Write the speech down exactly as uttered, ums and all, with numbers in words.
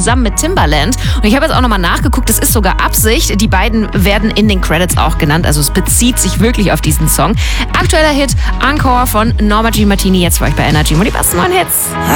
zusammen mit Timbaland. Und ich habe jetzt auch nochmal nachgeguckt, das ist sogar Absicht. Die beiden werden in den Credits auch genannt, also es bezieht sich wirklich auf diesen Song. Aktueller Hit, Encore von Norma G. Martini, jetzt für euch bei Energy. Und die besten neuen Hits.